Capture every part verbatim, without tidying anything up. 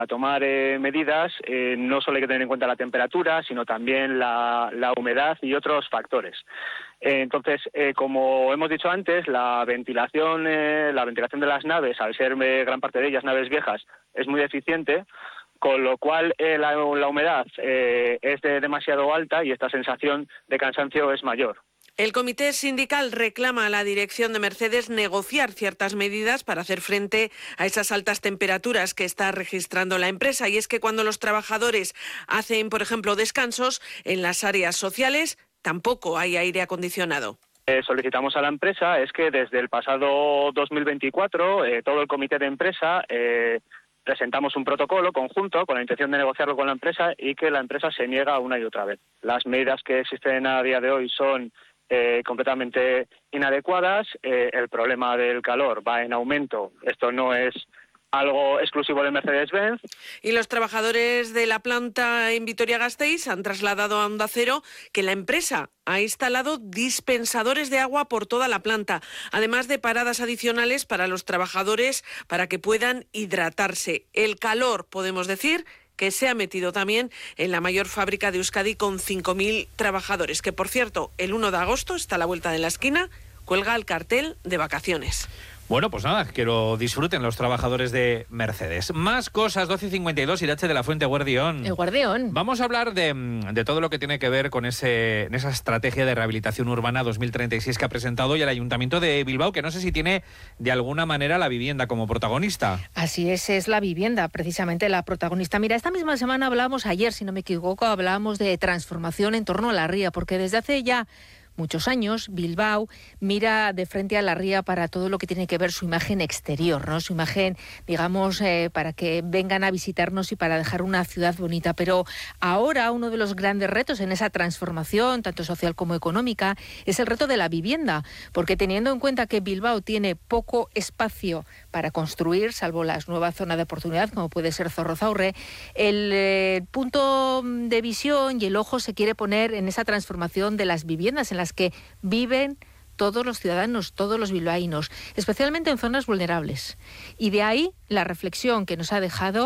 A tomar eh, medidas eh, no solo hay que tener en cuenta la temperatura, sino también la, la humedad y otros factores. Eh, entonces, eh, como hemos dicho antes, la ventilación, eh, la ventilación de las naves, al ser eh, gran parte de ellas naves viejas, es muy deficiente, con lo cual eh, la, la humedad eh, es de demasiado alta y esta sensación de cansancio es mayor. El comité sindical reclama a la dirección de Mercedes negociar ciertas medidas para hacer frente a esas altas temperaturas que está registrando la empresa. Y es que cuando los trabajadores hacen, por ejemplo, descansos en las áreas sociales, tampoco hay aire acondicionado. Eh, solicitamos a la empresa es que desde el pasado dos mil veinticuatro eh, todo el comité de empresa eh, presentamos un protocolo conjunto con la intención de negociarlo con la empresa y que la empresa se niega una y otra vez. Las medidas que existen a día de hoy son Eh, completamente inadecuadas, eh, el problema del calor va en aumento, esto no es algo exclusivo de Mercedes-Benz. Y los trabajadores de la planta en Vitoria-Gasteiz han trasladado a Onda Cero que la empresa ha instalado dispensadores de agua por toda la planta, además de paradas adicionales para los trabajadores para que puedan hidratarse. El calor, podemos decir, que se ha metido también en la mayor fábrica de Euskadi con cinco mil trabajadores, que por cierto, el uno de agosto está a la vuelta de la esquina, cuelga el cartel de vacaciones. Bueno, pues nada, que lo disfruten los trabajadores de Mercedes. Más cosas, doce cincuenta y dos, Irache de la Fuente, Guardión. El Guardión. Vamos a hablar de, de todo lo que tiene que ver con ese, esa estrategia de rehabilitación urbana dos mil treinta y seis que ha presentado hoy el Ayuntamiento de Bilbao, que no sé si tiene de alguna manera la vivienda como protagonista. Así es, es la vivienda, precisamente la protagonista. Mira, esta misma semana hablábamos, ayer, si no me equivoco, hablábamos de transformación en torno a la ría, porque desde hace ya muchos años, Bilbao mira de frente a la ría para todo lo que tiene que ver su imagen exterior, ¿no? Su imagen, digamos, eh, para que vengan a visitarnos y para dejar una ciudad bonita. Pero ahora uno de los grandes retos en esa transformación, tanto social como económica, es el reto de la vivienda, porque teniendo en cuenta que Bilbao tiene poco espacio para construir, salvo las nuevas zonas de oportunidad, como puede ser Zorrozaurre, el eh, punto de visión y el ojo se quiere poner en esa transformación de las viviendas en las que viven todos los ciudadanos, todos los bilbaínos, especialmente en zonas vulnerables. Y de ahí la reflexión que nos ha dejado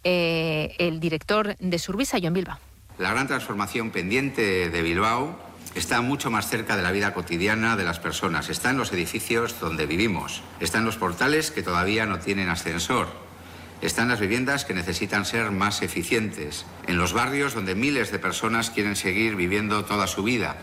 eh, el director de Surbisa, Jon Bilbao. La gran transformación pendiente de Bilbao está mucho más cerca de la vida cotidiana de las personas. Está en los edificios donde vivimos. Está en los portales que todavía no tienen ascensor. Está en las viviendas que necesitan ser más eficientes. En los barrios donde miles de personas quieren seguir viviendo toda su vida.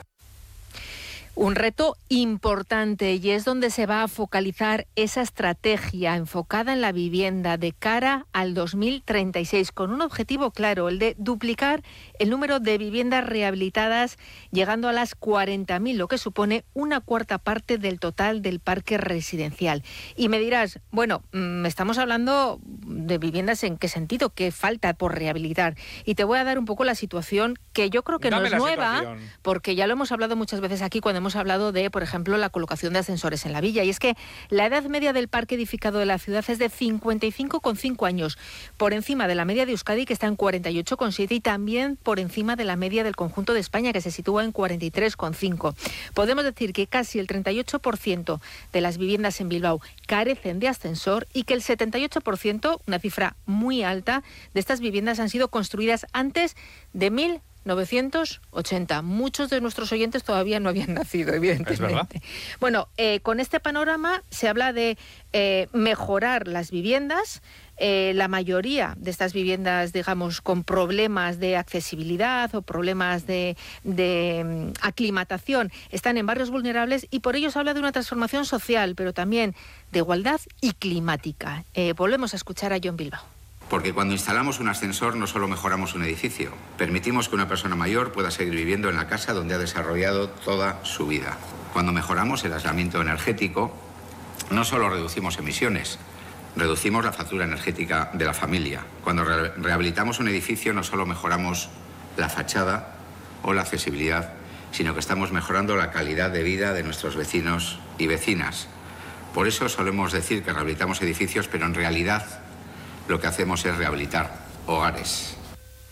Un reto importante, y es donde se va a focalizar esa estrategia enfocada en la vivienda de cara al dos mil treinta y seis, con un objetivo claro, el de duplicar el número de viviendas rehabilitadas, llegando a las cuarenta mil, lo que supone una cuarta parte del total del parque residencial. Y me dirás, bueno, estamos hablando de viviendas, ¿en qué sentido? ¿Qué falta por rehabilitar? Y te voy a dar un poco la situación que yo creo que Dame no es nueva, situación. Porque ya lo hemos hablado muchas veces aquí cuando hemos hablado de, por ejemplo, la colocación de ascensores en la villa. Y es que la edad media del parque edificado de la ciudad es de cincuenta y cinco coma cinco años, por encima de la media de Euskadi, que está en cuarenta y ocho coma siete, y también por encima de la media del conjunto de España, que se sitúa en cuarenta y tres coma cinco. Podemos decir que casi el treinta y ocho por ciento de las viviendas en Bilbao carecen de ascensor y que el setenta y ocho por ciento, una cifra muy alta, de estas viviendas han sido construidas antes de mil novecientos ochenta. Muchos de nuestros oyentes todavía no habían nacido, evidentemente. ¿Es verdad? Bueno, eh, con este panorama se habla de eh, mejorar las viviendas. Eh, la mayoría de estas viviendas, digamos, con problemas de accesibilidad o problemas de, de um, aclimatación, están en barrios vulnerables, y por ello se habla de una transformación social, pero también de igualdad y climática. Eh, volvemos a escuchar a Jon Bilbao. Porque cuando instalamos un ascensor no solo mejoramos un edificio, permitimos que una persona mayor pueda seguir viviendo en la casa donde ha desarrollado toda su vida. Cuando mejoramos el aislamiento energético, no solo reducimos emisiones, reducimos la factura energética de la familia. Cuando re- rehabilitamos un edificio no solo mejoramos la fachada o la accesibilidad, sino que estamos mejorando la calidad de vida de nuestros vecinos y vecinas. Por eso solemos decir que rehabilitamos edificios, pero en realidad lo que hacemos es rehabilitar hogares.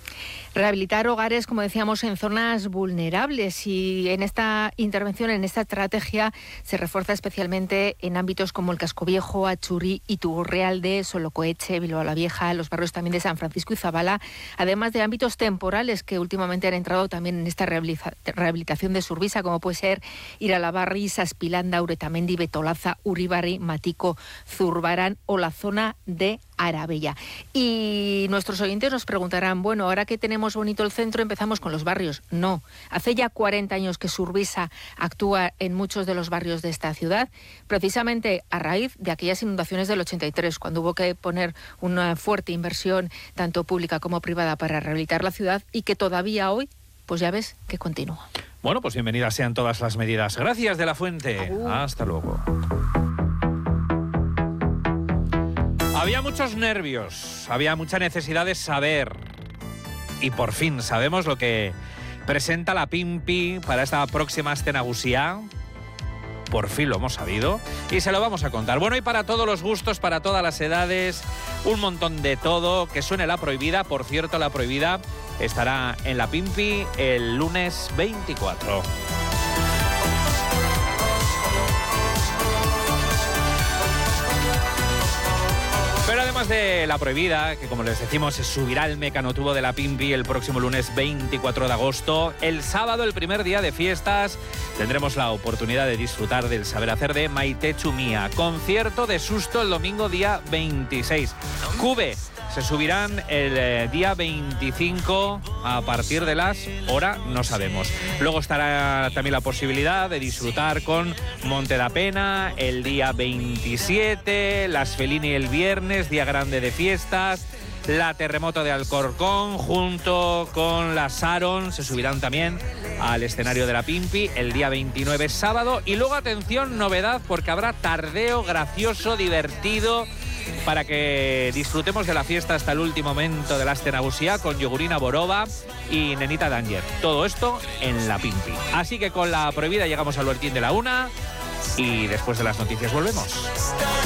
Rehabilitar hogares, como decíamos, en zonas vulnerables, y en esta intervención, en esta estrategia, se refuerza especialmente en ámbitos como el Casco Viejo, Atxuri, Iturrialde, Solocoetxe, Bilbao la Vieja, los barrios también de San Francisco y Zabala, además de ámbitos temporales que últimamente han entrado también en esta rehabilitación de Surbisa, como puede ser Iralabarri, Saspilanda, Uretamendi, Betolaza, Uribarri, Matiko, Zurbarán o la zona de Arabella. Y nuestros oyentes nos preguntarán, bueno, ahora que tenemos bonito el centro, empezamos con los barrios. No, hace ya cuarenta años que Surbisa actúa en muchos de los barrios de esta ciudad, precisamente a raíz de aquellas inundaciones del ochenta y tres, cuando hubo que poner una fuerte inversión, tanto pública como privada, para rehabilitar la ciudad, y que todavía hoy, pues ya ves, que continúa. Bueno, pues bienvenidas sean todas las medidas. Gracias, De la Fuente. Uh. Hasta luego. Había muchos nervios, había mucha necesidad de saber, y por fin sabemos lo que presenta la Pimpi para esta próxima Aste Nagusia. Por fin lo hemos sabido y se lo vamos a contar. Bueno, y para todos los gustos, para todas las edades, un montón de todo. Que suene La Prohibida. Por cierto, La Prohibida estará en la Pimpi el lunes veinticuatro. Pero además de La Prohibida, que como les decimos se subirá el mecanotubo de la Pimpi el próximo lunes veinticuatro de agosto, el sábado, el primer día de fiestas, tendremos la oportunidad de disfrutar del saber hacer de Maite Chumía. Concierto de Susto el domingo día veintiséis. Cube se subirán el eh, día veinticinco a partir de las hora no sabemos. Luego estará también la posibilidad de disfrutar con Monte da Pena el día veintisiete, Las Felini el viernes, día grande de fiestas, la Terremoto de Alcorcón junto con la Saron se subirán también al escenario de la Pimpi el día veintinueve, sábado. Y luego, atención, novedad, porque habrá tardeo gracioso, divertido, para que disfrutemos de la fiesta hasta el último momento de la Aste Nagusia con Yogurina Borova y Nenita Danger. Todo esto en la Pimpi. Así que con La Prohibida llegamos al boletín de la una y después de las noticias volvemos.